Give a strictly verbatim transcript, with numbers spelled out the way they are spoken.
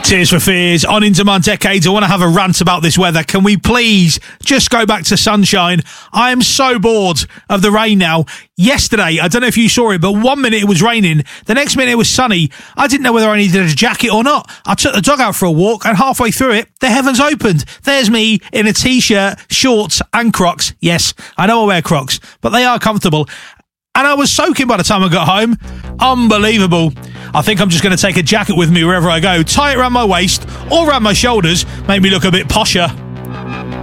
Tears for Fears, on into my decades. I want to have a rant about this weather. Can we please just go back to sunshine? I am so bored of the rain now. Yesterday, I don't know if you saw it, but one minute it was raining, the next minute it was sunny. I didn't know whether I needed a jacket or not. I took the dog out for a walk, and halfway through it, the heavens opened. There's me in a t-shirt, shorts and Crocs. Yes, I know I wear Crocs, but they are comfortable. And I was soaking by the time I got home. Unbelievable. I think I'm just going to take a jacket with me wherever I go, tie it around my waist or around my shoulders, make me look a bit posher.